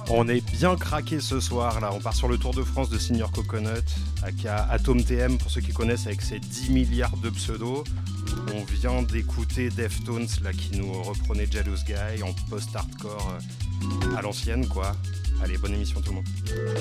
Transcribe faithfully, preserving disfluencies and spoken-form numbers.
On est bien craqué ce soir là, on part sur le Tour de France de Senior Coconut, aka Atom T M pour ceux qui connaissent avec ses dix milliards de pseudos. On vient d'écouter Deftones là qui nous reprenait Jealous Guy en post-hardcore à l'ancienne quoi. Allez, bonne émission tout le monde.